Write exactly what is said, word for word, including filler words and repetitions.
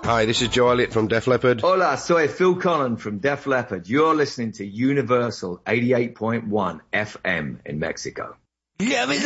Hi, this is Joe Elliott from Def Leppard. Hola, soy Phil Collins from Def Leppard. You're listening to Universal eighty-eight point one F M in Mexico. Yeah,